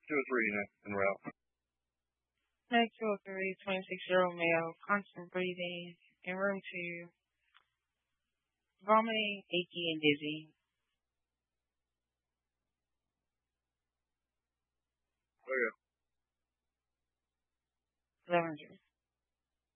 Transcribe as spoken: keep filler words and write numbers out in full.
two or three in, in route. nine two oh three, twenty-six-year-old male, constant breathing, in room two, vomiting, achy, and dizzy. Oh, yeah. eleven hundred.